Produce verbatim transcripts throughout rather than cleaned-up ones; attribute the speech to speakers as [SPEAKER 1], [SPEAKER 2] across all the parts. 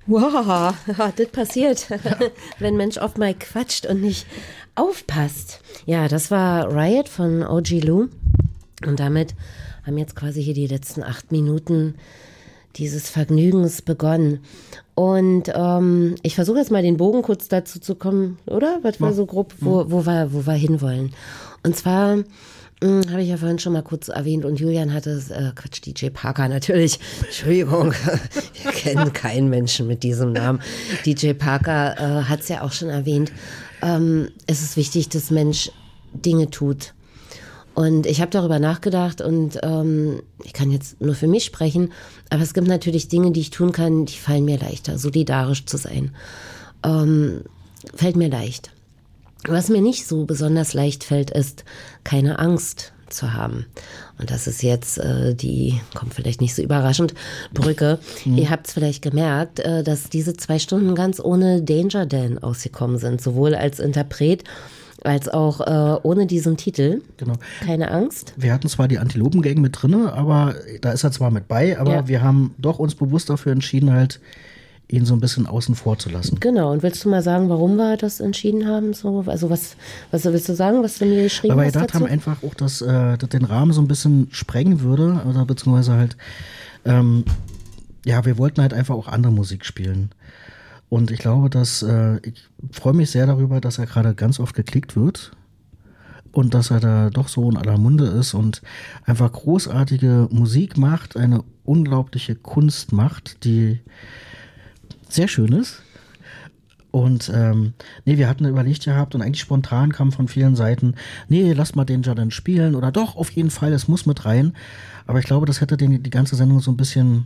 [SPEAKER 1] Wow, das passiert, wenn Mensch oft mal quatscht und nicht aufpasst. Ja, das war Riot von O G Lou. Und damit haben jetzt quasi hier die letzten acht Minuten dieses Vergnügens begonnen. Und ähm, ich versuche jetzt mal den Bogen kurz dazu zu kommen, oder? Was war so grob, wo, wo, wir, wo wir hinwollen. Und zwar habe ich ja vorhin schon mal kurz erwähnt und Julian hatte es, äh, Quatsch, D J Parker natürlich, Entschuldigung, wir kennen keinen Menschen mit diesem Namen. D J Parker äh, hat es ja auch schon erwähnt, ähm, es ist wichtig, dass Mensch Dinge tut. Und ich habe darüber nachgedacht und ähm, ich kann jetzt nur für mich sprechen, aber es gibt natürlich Dinge, die ich tun kann, die fallen mir leichter, solidarisch zu sein. Ähm, fällt mir leicht. Was mir nicht so besonders leicht fällt, ist, keine Angst zu haben. Und das ist jetzt äh, die, kommt vielleicht nicht so überraschend, Brücke. Mhm. Ihr habt es vielleicht gemerkt, äh, dass diese zwei Stunden ganz ohne Danger Dan ausgekommen sind, sowohl als Interpret als auch äh, ohne diesen Titel.
[SPEAKER 2] Genau.
[SPEAKER 1] Keine Angst.
[SPEAKER 2] Wir hatten zwar die Antilopengang mit drin, aber da ist er zwar mit bei, aber ja. wir haben doch uns bewusst dafür entschieden, halt ihn so ein bisschen außen vor zu lassen.
[SPEAKER 1] Genau, und willst du mal sagen, warum wir das entschieden haben? So, also was, was willst du sagen, was du mir geschrieben
[SPEAKER 2] Weil
[SPEAKER 1] hast
[SPEAKER 2] wir gedacht haben einfach auch, dass äh, das den Rahmen so ein bisschen sprengen würde, oder beziehungsweise halt, ähm, ja, wir wollten halt einfach auch andere Musik spielen. Und ich glaube, dass, äh, ich freue mich sehr darüber, dass er gerade ganz oft geklickt wird und dass er da doch so in aller Munde ist und einfach großartige Musik macht, eine unglaubliche Kunst macht, die sehr schön ist. Und ähm, nee, wir hatten überlegt gehabt und eigentlich spontan kam von vielen Seiten, nee, lass mal den Jordan spielen oder doch, auf jeden Fall, es muss mit rein. Aber ich glaube, das hätte den, die ganze Sendung so ein bisschen,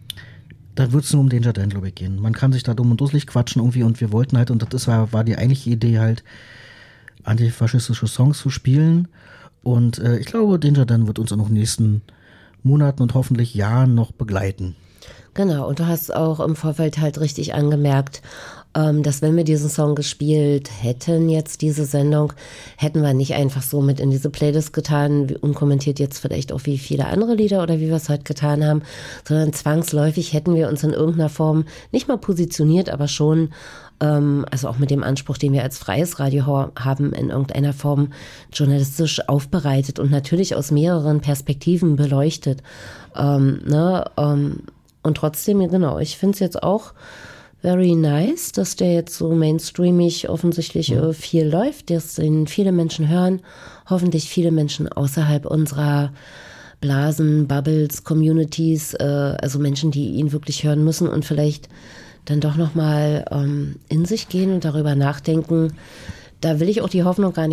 [SPEAKER 2] da wird es nur um den Jordan, glaube ich, gehen. Man kann sich da dumm und dusselig quatschen irgendwie und wir wollten halt, und das war, war die eigentliche Idee halt, antifaschistische Songs zu spielen. Und äh, ich glaube, den Jordan wird uns auch noch in den nächsten Monaten und hoffentlich Jahren noch begleiten.
[SPEAKER 1] Genau, und du hast auch im Vorfeld halt richtig angemerkt, ähm, dass wenn wir diesen Song gespielt hätten, jetzt diese Sendung, hätten wir nicht einfach so mit in diese Playlist getan, unkommentiert jetzt vielleicht auch wie viele andere Lieder oder wie wir es heute getan haben, sondern zwangsläufig hätten wir uns in irgendeiner Form nicht mal positioniert, aber schon, ähm, also auch mit dem Anspruch, den wir als freies Radio haben, in irgendeiner Form journalistisch aufbereitet und natürlich aus mehreren Perspektiven beleuchtet. Ähm, ne, ähm, Und trotzdem, genau, ich finde es jetzt auch very nice, dass der jetzt so mainstreamig offensichtlich äh, viel läuft, dass ihn viele Menschen hören, hoffentlich viele Menschen außerhalb unserer Blasen, Bubbles, Communities, äh, also Menschen, die ihn wirklich hören müssen und vielleicht dann doch nochmal ähm, in sich gehen und darüber nachdenken. Da will ich auch die Hoffnung gar nicht